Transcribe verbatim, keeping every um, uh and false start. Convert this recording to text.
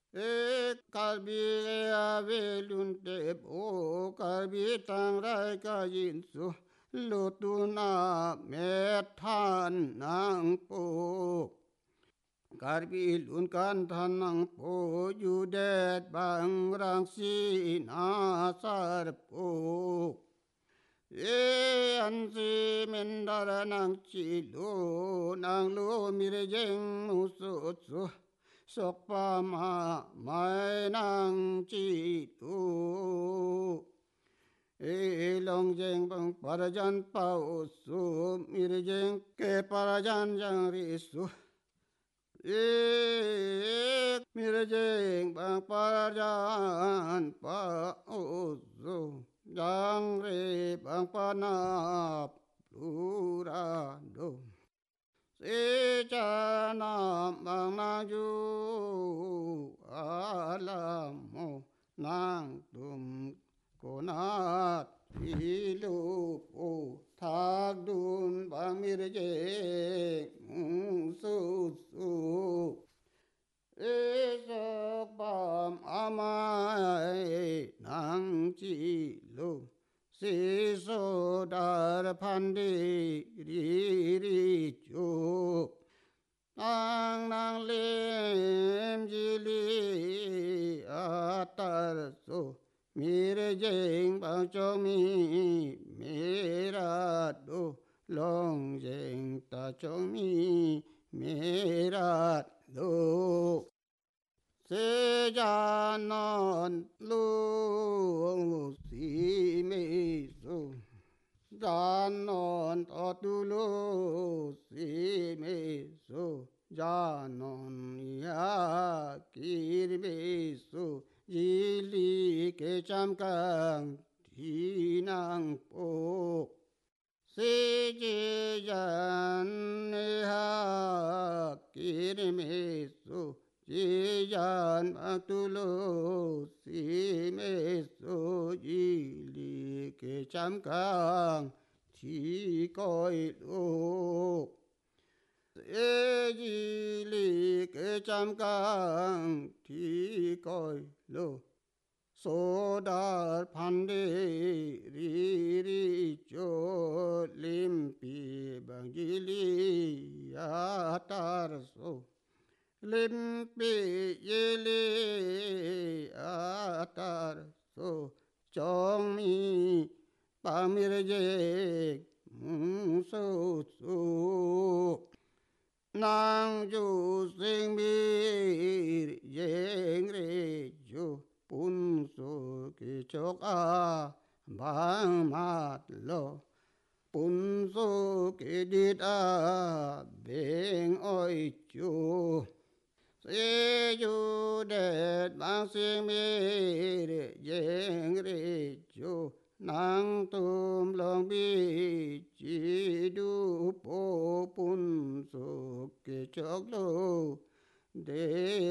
ê kalbi a ve lun te bo kalbi tang rai ka yin su lu tu na me than nang po karbi lun kan than nang po yu det bang rang si na sar po ê an si men dar nang chi lu nang lu mi re jeng mu su su sok pa ma mai nang chi tu ê long jeng bang parajan pa u su mi re jeng ke parajan jang ri su ê mi re jeng bang parajan pa u su jang re bang pa na lu ra do se cha na bang na ju a la mo nang tum cô nát phi lu po thác đun bang mi re je su su ê sok bam amai nang chi lu si so dar phan đi ri ri chu nang nang lim ji li a tar so mi re jeng bang cho mi me ra do long jeng ta cho mi me ra do se ja non lu si me so ja non to tu lu si me so ja non ya ki me so yi li ke cham kang thi nang po se je jan ha ki me so ji jan bang tu lu si me so yi li ke cham kang thi coi lu ê di li ke cham kang thi coi lu so dar phan de ri ri cho lim pi bang ji li ya tar so lim pi ye li a tar so chong mi pa mi re je so su nang ju sing mi jeng re ju pun so ki chok a bang mat lo pun so ki dit a beng oi chu se ju det bang sing mi re jeng re chu nang tum long bi chi du po pun so ki chok lo de